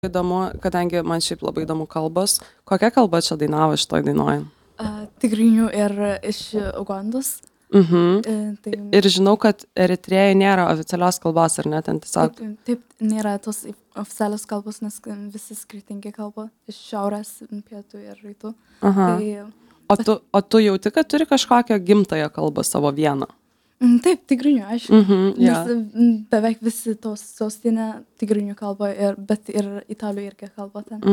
Įdomu, kadangi man šiaip labai įdomu kalbos, kokia kalba čia dainavo šitoj dainoj? Tigrinių ir iš Ugandos. Tai Ir žinau, kad Eritrėje nėra oficialios kalbos, ar ne, ten tiesiog... taip nėra tos oficialios kalbos, nes visi skirtingi kalba iš šiaurės, pietų ir rytų. Aha. Tai, O tu jauti, kad turi kažkokią gimtąją kalbą savo vieną? taip, tigrinių, aišku. Yeah. Nes beveik visi tos sostinė tigrinių kalba, bet ir italų irgi kalba ten.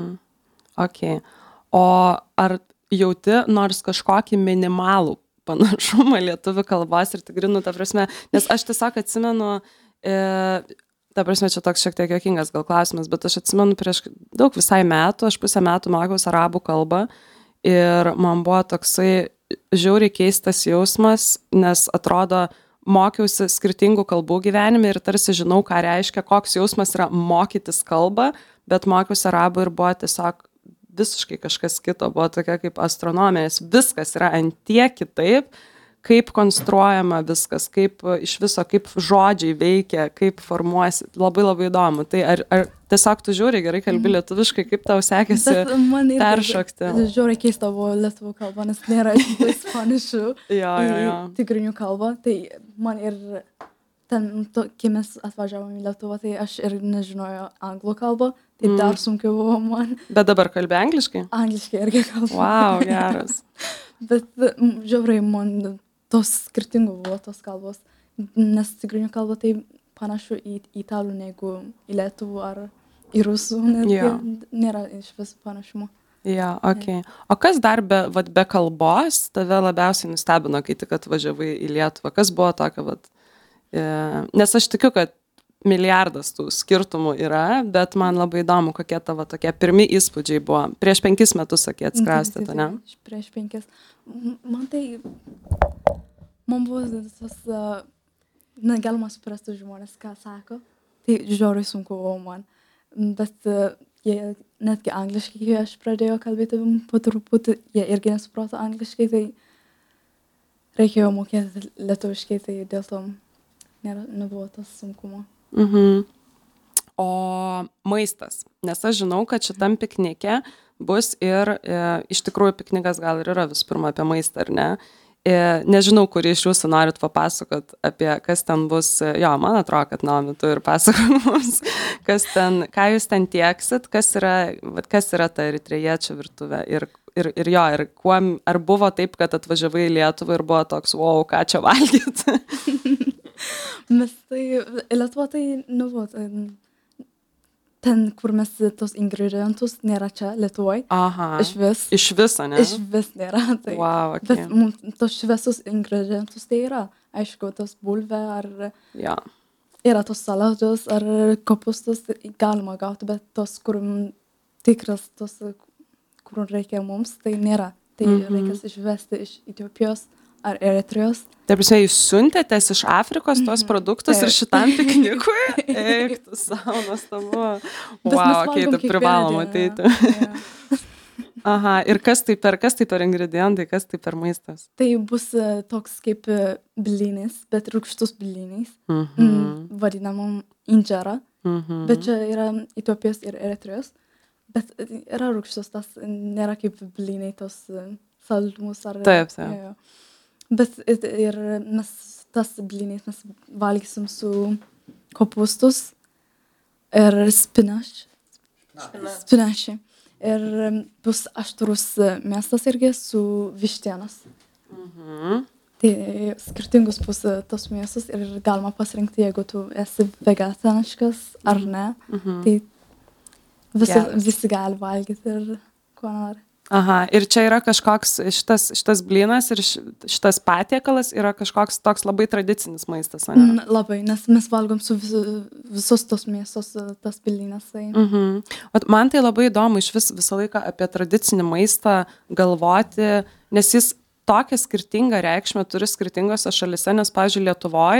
Ok. O ar jauti nors kažkokį minimalų panašumą lietuvių kalbos ir tigrinų, ta prasme, nes aš tiesiog atsimenu, ta prasme, čia toks šiek tiek juokingas gal klausimas, bet aš atsimenu prieš daug visai metų, aš pusę metų mokiausi arabų kalbą ir man buvo toksai žiauriai keistas jausmas, nes atrodo, mokiausi skirtingų kalbų gyvenime ir tarsi žinau, ką reiškia, koks jausmas yra mokytis kalbą, bet mokiausi arabų ir buvo tiesiog visiškai kažkas kito, buvo tokia kaip astronomija, nes viskas yra ant tiek kitaip, kaip konstruojama viskas, kaip iš viso, kaip žodžiai veikia, kaip formuosi, labai labai įdomu. Tai ar tiesiog tu žiūri gerai kalbi lietuviškai, kaip tau sekėsi peršokti? Žiūri keista buvo lietuvių kalba, nes nėra ispanišų tigrinių kalba, tai man ir ten, kai mes atvažiavome į Lietuvą, tai aš ir nežinojau anglų kalbą, tai dar sunkiau buvo man. Bet dabar kalbi angliškai? Angliškai irgi kalbu. Wow, geras. Bet žiauriai man tos skirtingų buvo tos kalbos, nes tigrinių kalba tai panašu į italų negu į lietuvų ar į rusų, nėra iš vis panašumo. Okay. O kas dar be kalbos tave labiausiai nustebino, kai tik atvažiavai į Lietuvą? Kas buvo tokio, nes aš tikiu, kad milijardas tų skirtumų yra, bet man labai įdomu, kokie tavo tokie pirmi įspūdžiai buvo. Prieš 5 metus, sakė, atsikraustėte, ne? Prieš 5. Man buvo tas, negalima suprasti žmonės, ką sako. Tai žiauriai sunku buvo man. Bet jie netgi angliškai, kai aš pradėjau kalbėti po truputį, jie irgi nesuprato angliškai, tai reikėjo mokėti lietuviškai, tai dėl to nebuvo tas sunkumo. O maistas, nes aš žinau, kad šitam piknike bus ir iš tikrųjų piknikas gal ir yra visų pirma apie maistą, ar ne? Nežinau, kurį iš jūsų norit papasakot apie, kas ten bus, man atrodo, kad Naomi, tu ir pasakot mums, ką jūs ten tieksit, kas yra ta eritrėjiečių virtuvė ir ar buvo taip, kad atvažiavai į Lietuvą ir buvo toks, wow, ką čia valgyt? Mes tai, Lietuva tai, ten, kur mes tos ingredientus nėra čia, Lietuvoj. Aha. Iš vis. Iš viso, ne? Iš vis nėra. Tai. Wow, okay. Bet mums tos šviesus ingredientus tai yra. Aišku, tos bulvė ar yra tos salatos ar kopustus galima gauti, bet tos, kur tikras, tos, kur reikia mums, tai nėra. Tai reikės išvesti iš Etiopijos ar Eritrejos. Taip, jūs siuntėtės iš Afrikos tos produktus ir šitam piknikui? Eik, tu savo nuostabu. Wow, tai privaloma ateiti. Aha, ir kas tai per ingredientai, kas tai per maistas? Tai bus toks kaip blinis, bet rūgštus bliniais, vadinamom injera, bet čia yra Etiopijos ir Eritrejos, bet yra rūgštus, tas nėra kaip bliniai, tos saldumus ar... Taip. Bet ir mes tas bliniais mes valgysim su kopustus ir spinačiai. Ir bus aštrus mėsas irgi su vištienos. Tai skirtingus bus tos mėsos ir galima pasirinkti, jeigu tu esi vegetariškas ar ne. Tai visi gali valgyti ir ko nori. Aha, ir čia yra kažkoks, šitas blynas ir šitas patiekalas yra kažkoks toks labai tradicinis maistas, ne? Labai, nes mes valgom su visos tos mėsos, tas blynas. Man tai labai įdomu iš visą laiką apie tradicinį maistą galvoti, nes jis tokią skirtingą reikšmę turi skirtingose šalise, nes, pavyzdžiui, Lietuvoj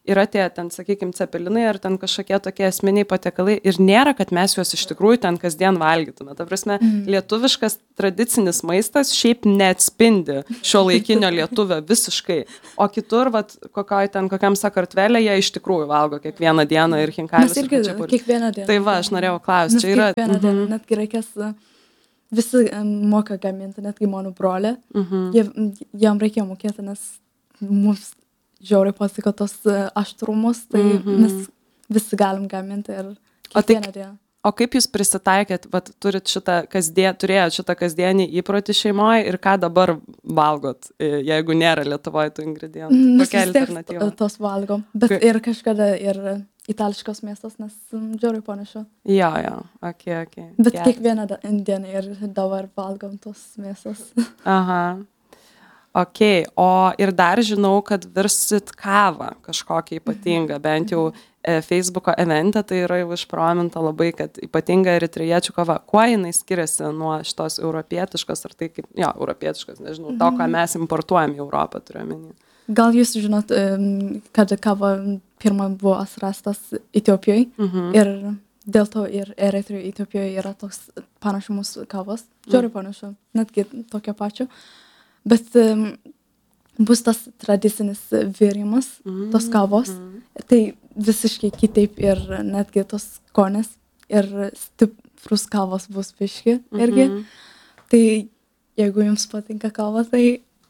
yra tie ten, sakykime, cepelinai ar ten kažkokie tokie esminiai patiekalai ir nėra, kad mes juos iš tikrųjų ten kasdien valgytume. Ta prasme, lietuviškas tradicinis maistas šiaip neatspindi šio laikinio lietuvio visiškai. O kitur, vat, kokiam Sakartvele, jie iš tikrųjų valgo kiekvieną dieną ir hinkalius. Mes irgi kiekvieną dieną. Tai va, aš norėjau klausti. Čia yra... Kiekvieną dieną, netgi reikės... Visi moka gaminti, netgi mano brolė. Jam reikėjo mokėti, nes mums žiauriai pasiko tos aštrumus, tai mes visi galim gaminti ir kiekvieną dieną. O kaip jūs prisitaikėt, vat, turėjot šitą kasdienį įprotį šeimoje ir ką dabar valgot, jeigu nėra Lietuvoje tų ingredientų? Kokia alternatyva? Mes tos valgom, bet ir kažkada ir itališkos mėsos, nes žiauriai panašu. Jo, okay. Bet kiekvieną dieną ir dabar valgom tos mėsos. Aha. Ok, o ir dar žinau, kad virsit kavą kažkokią ypatingą, bent jau Facebooko evente, tai yra jau išprominta labai, kad ypatinga eritrėjiečių kava. Kuo jinai skiriasi nuo šitos europietiškos, ar tai kaip, europietiškos, nežinau, to, ką mes importuojam į Europą, turiu omeny. Gal jūs žinot, kad kava pirmą buvo atrastas Etiopijoje ir dėl to ir Eritrijoje Etiopijoje yra toks panašumus kavos, žiauriai panašu, netgi tokio pačio. Bet bus tas tradicinis virimas, tos kavos, tai visiškai kitaip ir netgi tos skonės ir stiprus kavos bus biški irgi. Tai jeigu jums patinka kava, tai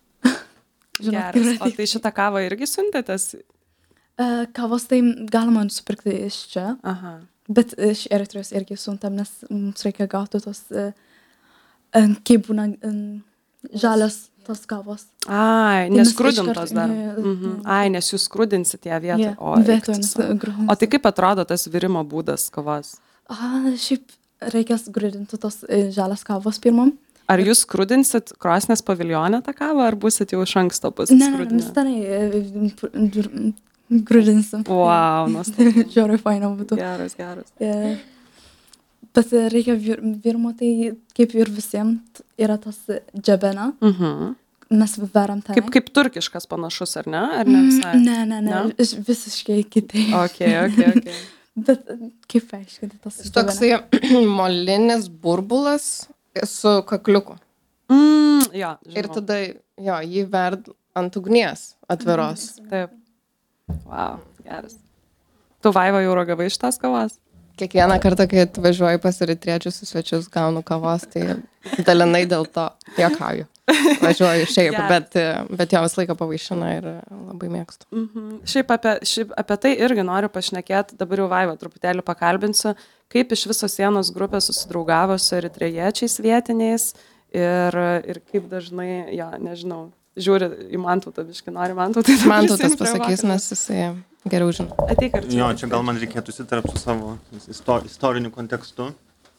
žinot, geras. O tai šitą kavą irgi siuntėtės? Kavos tai galima nusipirkti iš čia, bet iš Eritrijos irgi siuntam, nes mums reikia gauti tos, kaip būna žalios tos kavos. Ai, neskrudintos dar. Ai, nes jūs skrudinsit ją vietą. O tai kaip atrodo tas virimo būdas kavos? Šiaip reikės grūdinti tos žalios kavos pirmam. Ar jūs skrudinsit krosnės paviljone tą kavą, ar busit jau iš anksto pasiskrudinę? Ne, mes tenai grūdinsim. Wow, nuostabu. Žiauriai faina būtų. Geras. Bet reikia virimo, tai kaip ir visiems yra tas džebena. Mes veram tenai. Kaip turkiškas panašus, ar ne? Ar ne visai? Ne, visiškai kitaip. Ok. Bet kaip aiškinti tas džebena? Toksai molinis burbulas su kakliuku. Jo, žinau. Ir tada jį verd ant ugnies atviros. Taip. Wow, geras. Tu, Vaiva, jau ragavai šitas kavos? Kiekvieną kartą, kai atvažiuoju pas eritriečius į svečius, gaunu kavos, tai dalinai dėl to juokauju. Važiuoju šiaip, bet jo visą laiką pavaišina ir labai mėgstu. Šiaip apie tai irgi noriu pašnekėti, dabar jau Vaiva truputėlį pakalbinsiu, kaip iš viso sienos grupės susidraugavo su eritrėjiečiais vietiniais ir kaip dažnai, nežinau, žiūri į Mantautą, biškai nori Mantautą. Mantautas pasakys, nes jisai geriau žino. Ateik ar čia. Jo, čia gal man reikėtų įsitarpti su savo istoriniu kontekstu.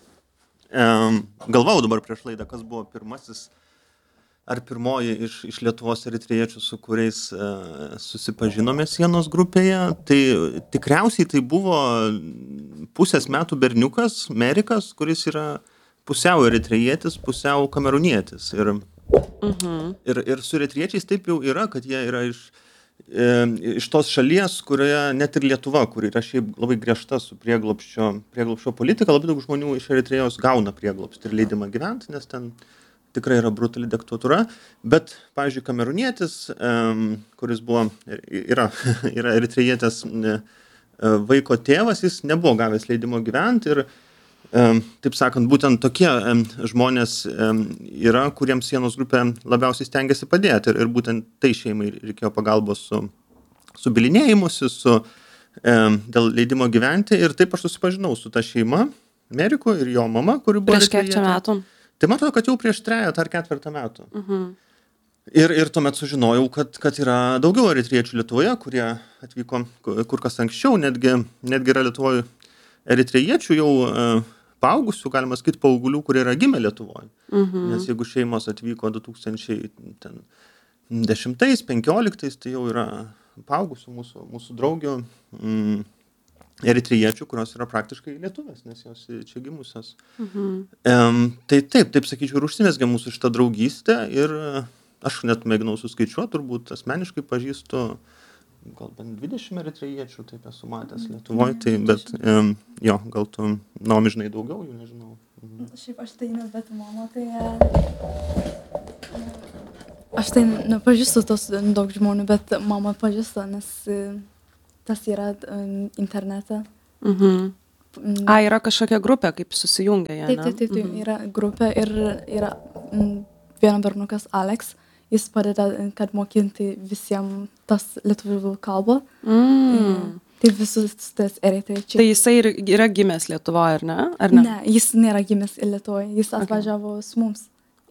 Galvau dabar prieš laidą, kas buvo pirmasis ar pirmoji iš Lietuvos eritrėjiečių, su kuriais susipažinome sienos grupėje. Tai tikriausiai tai buvo pusės metų berniukas, Merikas, kuris yra pusiau eritrėjietis, pusiau kamerūnietis. Ir su eritrėjiečiais taip jau yra, kad jie yra iš tos šalies, kurioje net ir Lietuva, kur yra šiaip labai griežta su prieglobsčio politika, labai daug žmonių iš Eritrėjos gauna prieglobstį ir leidimą gyventi, nes ten tikrai yra brutali diktatūra. Bet, pavyzdžiui, kamerūnietis, kuris yra eritrėjietės vaiko tėvas, jis nebuvo gavęs leidimo gyventi ir taip sakant, būtent tokie žmonės yra, kuriems sienos grupė labiausiai stengiasi padėti. Ir būtent tai šeimai reikėjo pagalbos su bylinėjimusi, dėl leidimo gyventi. Ir taip aš susipažinau su ta šeima, Meriku ir jo mama, kuri buvo... Prieš kiek čia metų? Tai man atrodo, kad jau prieš 3 ar 4 metų. Ir tuomet sužinojau, kad yra daugiau eritrėjiečių Lietuvoje, kurie atvyko kur kas anksčiau, netgi yra Lietuvoje eritrėjiečių jau paaugusių, galima sakyti, paaugulių, kurie yra gimę Lietuvoje. Nes jeigu šeimos atvyko 2010-15, tai jau yra paaugusių mūsų draugių eritrėjiečių, kurios yra praktiškai lietuvės, nes jos čia gimusios. Tai taip sakyčiau, ir užsimezgė mūsų šitą draugystę ir aš net mėginau suskaičiuoti, turbūt asmeniškai pažįstu gal bent 20 eritrėjiečių, taip esu matęs Lietuvoje, tai, bet jo, gal tu, Naomi, žinai daugiau, jų nežinau. Šiaip aš tai bet mama tai... Aš tai nepažįstu tos daug žmonių, bet mama pažįsta, nes tas yra internete. Yra kažkokia grupė, kaip susijungia jie, ne? Taip, yra grupė ir yra vienas bernukas Alex, jis padeda, kad mokinti visiems tas lietuvių kalbą. Tai visus tas eritrėjiečiai. Tai jisai yra gimęs Lietuvoje, ar ne? Ne, jis nėra gimęs Lietuvoje, jis atvažiavo su mums.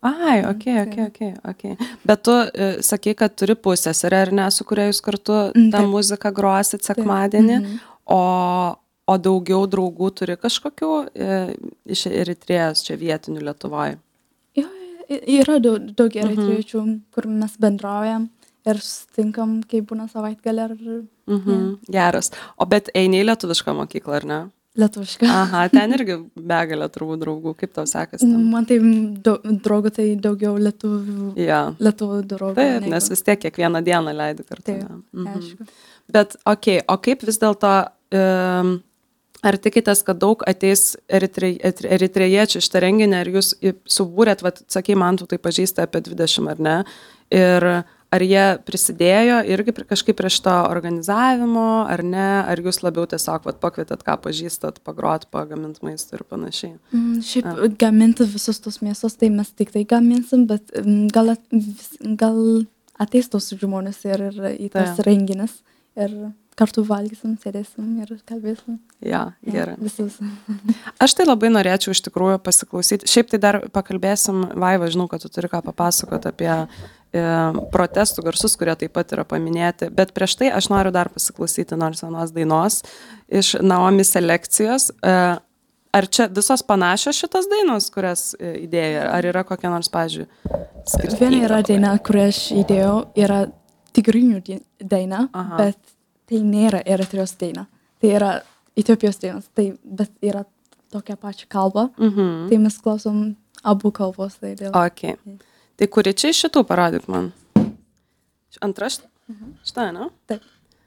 Okay. Bet tu sakei, kad turi pusseserę, ar ne, su kuria jūs kartu tą muziką grosit sekmadienį, o daugiau draugų turi kažkokių iš Eritrėjos čia vietinių Lietuvoje? Jo, yra daug eritrėjiečių, kur mes bendraujam ir susitinkam, kai būna savaitgalį. Geras. O bet eini į lietuvišką mokyklą, ar ne? Lietuvišką. Aha, ten irgi begalė turbūt draugų. Kaip tau sekasi tam? Man tai draugų, tai daugiau lietuvių draugų. Taip, nes vis tiek kiekvieną dieną leidi kartu. Taip, aišku. Bet, o kaip vis dėlto, ar tikitės, kad daug ateis eritrėjiečių iš tą renginį, ar jūs subūrėt, sakei, man tu tai pažįsta apie 20, ar ne? Ir ar jie prisidėjo irgi kažkaip prie šito organizavimo, ar ne? Ar jūs labiau tiesiog pakvietėt, ką pažįstat, pagrot, pagamint maistą ir panašiai? Šiaip gaminti visus tos mėsos, tai mes tik tai gaminsim, bet gal ateis tos žmonės ir į tas renginis ir kartu valgysim, sėdėsim ir kalbėsim. Ja, gerai. Visus. Aš tai labai norėčiau iš tikrųjų pasiklausyti. Šiaip tai dar pakalbėsim, Vaiva, žinau, kad tu turi ką papasakoti apie protestų garsus, kurie taip pat yra paminėti. Bet prieš tai aš noriu dar pasiklausyti nors vienos dainos iš Naomi selekcijos. Ar čia visos panašios šitos dainos, kurias įdėjo? Ar yra kokia nors, pavyzdžiui, skirtinga? Viena yra daina, kurią aš įdėjau, yra tigrinių daina, bet tai nėra Eritrėjos daina. Tai yra Etiopijos dainos, bet yra tokia pačia kalba. Tai mes klausom abu kalbos. Okay. Tai kuri čia iš šitų parodyk man? Antra šitą, ne? Taip.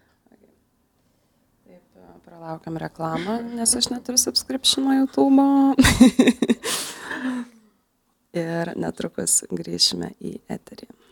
Taip, pralaukiam reklamą, nes aš neturiu subscriptiono YouTube. Ir netrukus grįšime į eterį.